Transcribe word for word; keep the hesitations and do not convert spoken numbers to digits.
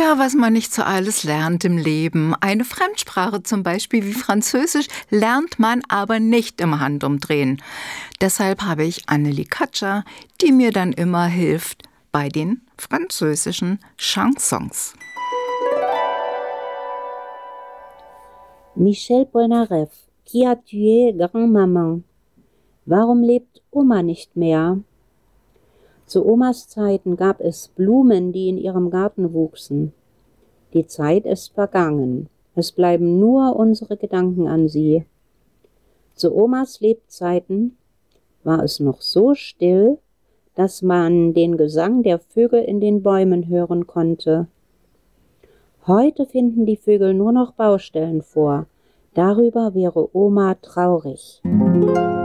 Ja, was man nicht so alles lernt im Leben. Eine Fremdsprache zum Beispiel wie Französisch lernt man aber nicht im Handumdrehen. Deshalb habe ich Annelie Katscher, die mir dann immer hilft bei den französischen Chansons. Michel Polnareff, Qui a tué Grand-Maman? Warum lebt Oma nicht mehr? Zu Omas Zeiten gab es Blumen, die in ihrem Garten wuchsen. Die Zeit ist vergangen. Es bleiben nur unsere Gedanken an sie. Zu Omas Lebzeiten war es noch so still, dass man den Gesang der Vögel in den Bäumen hören konnte. Heute finden die Vögel nur noch Baustellen vor. Darüber wäre Oma traurig.